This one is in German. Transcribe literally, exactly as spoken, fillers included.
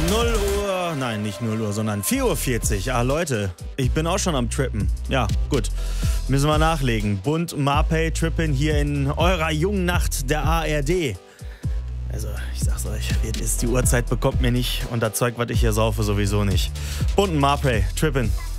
null Uhr, nein, nicht null Uhr, sondern vier Uhr vierzig. Ah, Leute, ich bin auch schon am Trippen. Ja, gut, müssen wir nachlegen. Bund Marpay Trippen hier in eurer jungen Nacht der A R D. Also, ich sag's euch, jetzt ist die Uhrzeit bekommt mir nicht und das Zeug, was ich hier saufe, sowieso nicht. Bund Marpay Trippen.